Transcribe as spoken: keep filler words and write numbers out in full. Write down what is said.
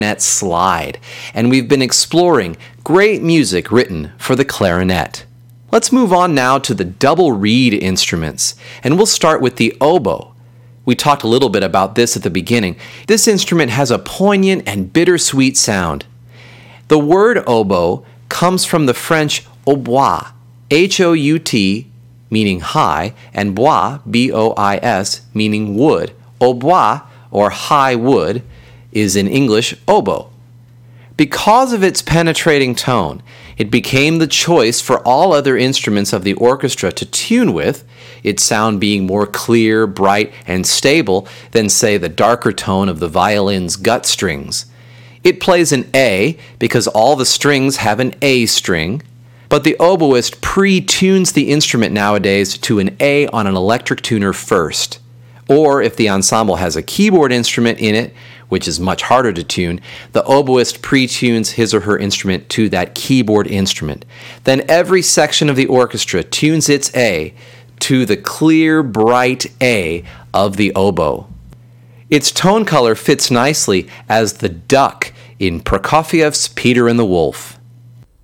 Slide, and we've been exploring great music written for the clarinet. Let's move on now to the double reed instruments, and we'll start with the oboe. We talked a little bit about this at the beginning. This instrument has a poignant and bittersweet sound. The word oboe comes from the French hautbois, H O U T, meaning high, and bois, B O I S, meaning wood. Hautbois, or high wood, is in English oboe. Because of its penetrating tone, it became the choice for all other instruments of the orchestra to tune with, its sound being more clear, bright, and stable than, say, the darker tone of the violin's gut strings. It plays an A because all the strings have an A string, but the oboist pre-tunes the instrument nowadays to an A on an electric tuner first. Or if the ensemble has a keyboard instrument in it, which is much harder to tune, the oboist pre-tunes his or her instrument to that keyboard instrument. Then every section of the orchestra tunes its A to the clear, bright A of the oboe. Its tone color fits nicely as the duck in Prokofiev's Peter and the Wolf.